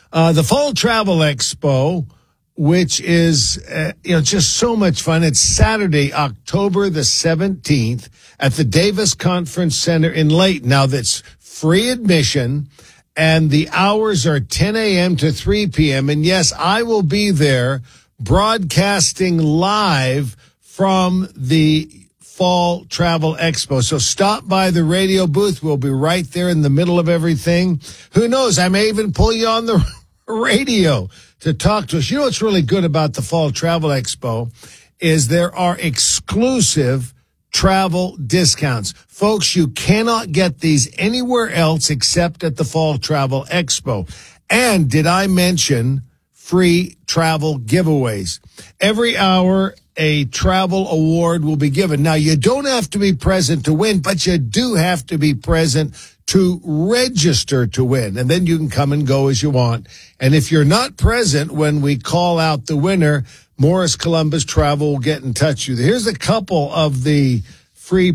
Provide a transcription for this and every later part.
The Fall Travel Expo, which is, just so much fun. It's Saturday, October the 17th at the Davis Conference Center in Layton. Now, that's free admission, and the hours are 10 a.m. to 3 p.m. And yes, I will be there broadcasting live from the Fall Travel Expo. So stop by the radio booth. We'll be right there in the middle of everything. Who knows? I may even pull you on the radio to talk to us. You know what's really good about the Fall Travel Expo is there are exclusive travel discounts. Folks, you cannot get these anywhere else except at the Fall Travel Expo. And did I mention free travel giveaways? Every hour, a travel award will be given. Now, you don't have to be present to win, but you do have to be present to register to win. And then you can come and go as you want. And if you're not present when we call out the winner, Morris Columbus Travel will get in touch with you. Here's a couple of the free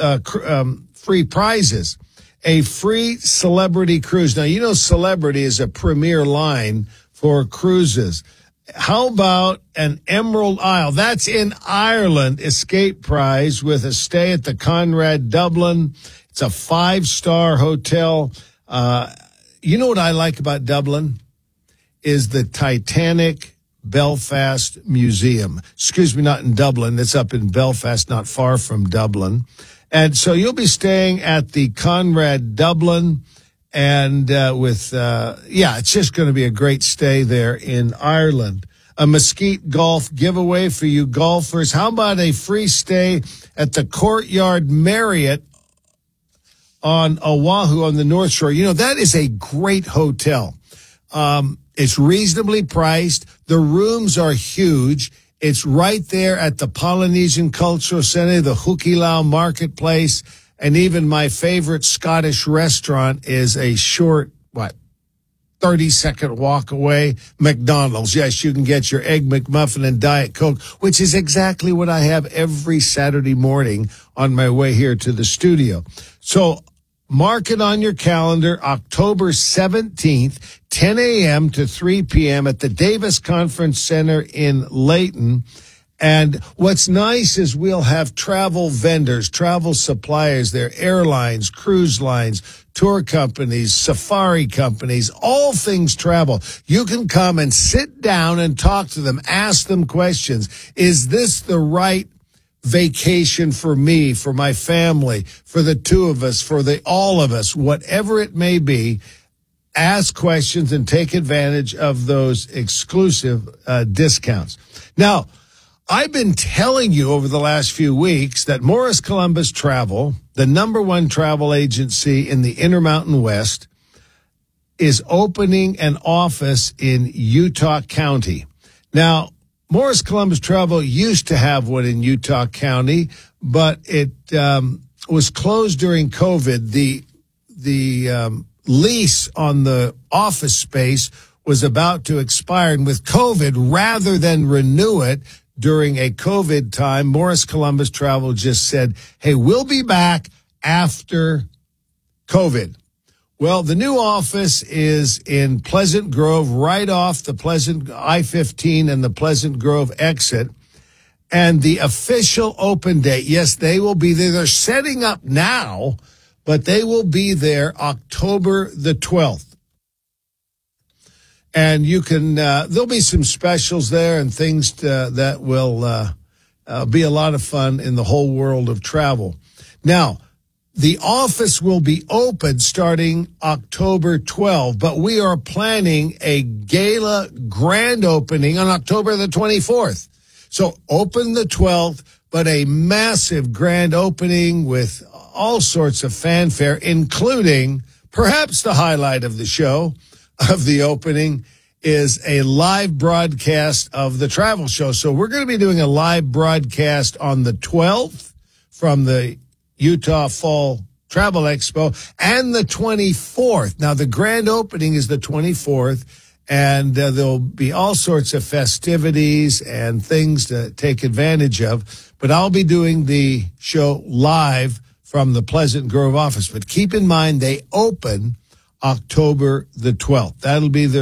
prizes. A free celebrity cruise. Now, you know Celebrity is a premier line for cruises. How about an Emerald Isle? That's in Ireland. Escape prize with a stay at the Conrad Dublin. It's a 5-star hotel. You know what I like about Dublin is the Titanic Belfast Museum. Excuse me, not in Dublin. It's up in Belfast, not far from Dublin. And so you'll be staying at the Conrad Dublin. And it's just going to be a great stay there in Ireland. A Mesquite Golf giveaway for you golfers. How about a free stay at the Courtyard Marriott on Oahu on the North Shore? You know, that is a great hotel. It's reasonably priced. The rooms are huge. It's right there at the Polynesian Cultural Center, the Hukilau Marketplace. And even my favorite Scottish restaurant is a short, 30-second walk away, McDonald's. Yes, you can get your Egg McMuffin and Diet Coke, which is exactly what I have every Saturday morning on my way here to the studio. So mark it on your calendar, October 17th, 10 a.m. to 3 p.m. at the Davis Conference Center in Layton. And what's nice is we'll have travel vendors, travel suppliers there, airlines, cruise lines, tour companies, safari companies, all things travel. You can come and sit down and talk to them, ask them questions. Is this the right vacation for me, for my family, for the two of us, for all of us, whatever it may be? Ask questions and take advantage of those exclusive discounts. Now, I've been telling you over the last few weeks that Morris Columbus Travel, the #1 travel agency in the Intermountain West, is opening an office in Utah County. Now, Morris Columbus Travel used to have one in Utah County, but it was closed during COVID. The lease on the office space was about to expire, and with COVID, rather than renew it during a COVID time, Morris Columbus Travel just said, hey, we'll be back after COVID. Well, the new office is in Pleasant Grove, right off the Pleasant I-15 and the Pleasant Grove exit. And the official open date, yes, they will be there. They're setting up now, but they will be there October the 12th. And you can, there'll be some specials there and things that will be a lot of fun in the whole world of travel. Now, the office will be open starting October 12th, but we are planning a gala grand opening on October the 24th. So open the 12th, but a massive grand opening with all sorts of fanfare, including perhaps the highlight of the show, of the opening, is a live broadcast of the travel show. So we're going to be doing a live broadcast on the 12th from the Utah Fall Travel Expo and the 24th. Now, the grand opening is the 24th, and there'll be all sorts of festivities and things to take advantage of. But I'll be doing the show live from the Pleasant Grove office. But keep in mind, they open October the 12th. That'll be the